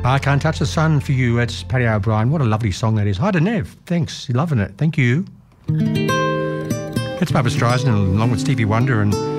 I Can't Touch the Sun for you. It's Paddy O'Brien. What a lovely song that is. Hi to Nev. Thanks. You're loving it. Thank you. It's Barbra Streisand along with Stevie Wonder and